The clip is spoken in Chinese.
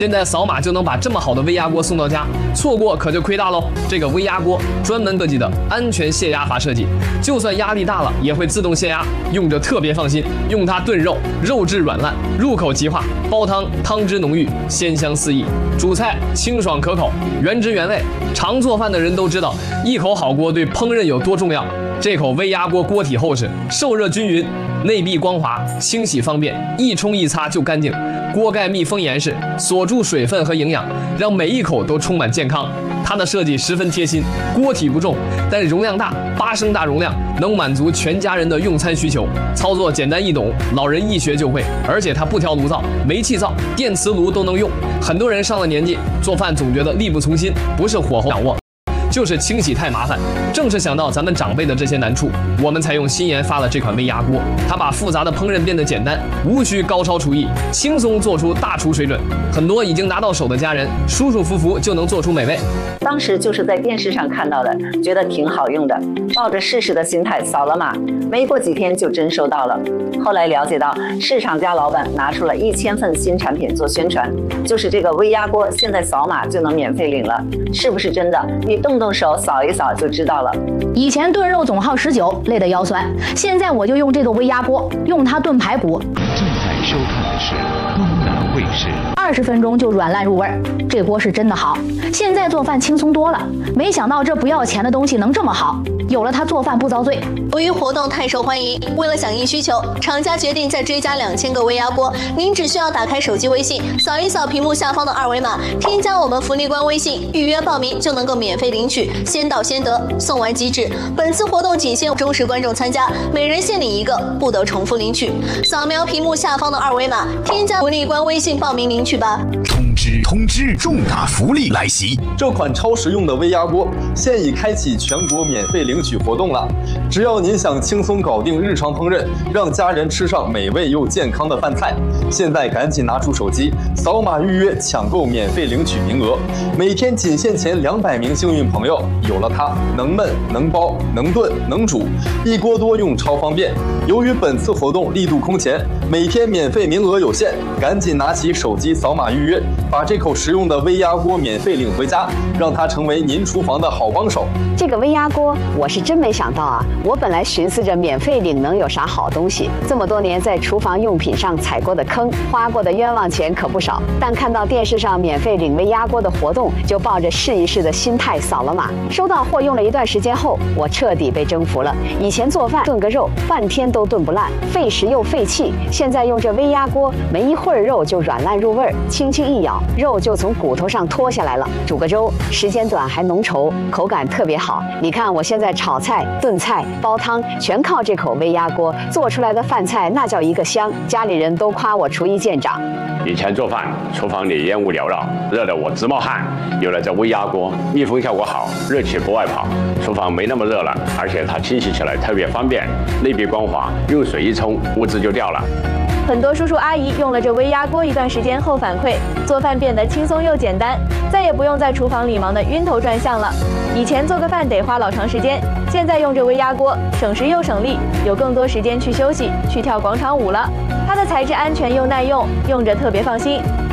现在扫码就能把这么好的微压锅送到家，错过可就亏大喽。这个微压锅专门设计的安全泄压阀设计，就算压力大了也会自动泄压，用着特别放心。用它炖肉，肉质软烂，入口即化；煲汤，汤汁浓郁，鲜香四溢；煮菜清爽可口，原汁原味。常做饭的人都知道，一口好锅对烹饪有多重要。这口微压锅锅体厚实，受热均匀，内壁光滑，清洗方便，一冲一擦就干净。锅盖密封严实，锁住水分和营养，让每一口都充满健康。它的设计十分贴心，锅体不重，但容量大，8升大容量，能满足全家人的用餐需求。操作简单易懂，老人一学就会。而且它不挑炉灶、煤气灶、电磁炉都能用。很多人上了年纪，做饭总觉得力不从心，不是火候掌握，就是清洗太麻烦。正是想到咱们长辈的这些难处，我们才用新研发了这款微压锅。它把复杂的烹饪变得简单，无需高超厨艺，轻松做出大厨水准。很多已经拿到手的家人，舒舒服服就能做出美味。 当时就是在电视上看到的，觉得挺好用的，抱着试试的心态扫了码，没过几天就真收到了。后来了解到，市场家老板拿出了1000份新产品做宣传，就是这个微压锅，现在扫码就能免费领了，是不是真的？你动动手扫一扫就知道了。 以前炖肉总耗19，累得腰酸，现在我就用这个微压锅，用它炖排骨。 正在收看的是东南卫视 ，20分钟就软烂入味儿，这锅是真的好。现在做饭轻松多了，没想到这不要钱的东西能这么好，有了它做饭不遭罪。 由于活动太受欢迎，为了响应需求，厂家决定再追加2000个微压锅。您只需要打开手机微信，扫一扫屏幕下方的2维码，添加我们福利官微信，预约报名就能够免费领取，先到先得，送完即止。本次活动仅限忠实观众参加，每人限领1个，不得重复领取。扫描屏幕下方的2维码，添加福利官微信报名领取吧。 通知！重大福利来袭！ 这款超实用的微压锅现已开启全国免费领取活动了。只要您想轻松搞定日常烹饪，让家人吃上美味又健康的饭菜，现在赶紧拿出手机，扫码预约抢购免费领取名额。每天仅限前200名幸运朋友，有了它，能焖能煲能炖能煮，一锅多用超方便。由于本次活动力度空前，每天免费名额有限，赶紧拿起手机扫码预约，把这口实用的微压锅免费领回家，让它成为您厨房的好帮手。 这个微压锅我是真没想到啊！我本来寻思着免费领能有啥好东西，这么多年在厨房用品上踩过的坑，花过的冤枉钱可不少。但看到电视上免费领微压锅的活动，就抱着试一试的心态扫了码。收到货用了一段时间后，我彻底被征服了。以前做饭炖个肉半天都炖不烂，费时又费气，现在用这微压锅，没一会儿肉就软烂入味儿，轻轻一咬，肉就从骨头上脱下来了。煮个粥，时间短还浓稠，口感特别好。你看我现在炒菜、炖菜、煲汤，全靠这口微压锅做出来的饭菜，那叫一个香。家里人都夸我厨艺见长。 以前做饭，厨房里烟雾缭绕，热得我直冒汗。有了这微压锅，密封效果好，热气不外跑，厨房没那么热了，而且它清洗起来特别方便，内壁光滑，用水一冲，污渍就掉了。 很多叔叔阿姨用了这微压锅一段时间后反馈，做饭变得轻松又简单，再也不用在厨房里忙得晕头转向了。以前做个饭得花老长时间，现在用这微压锅，省时又省力，有更多时间去休息、去跳广场舞了。它的材质安全又耐用，用着特别放心。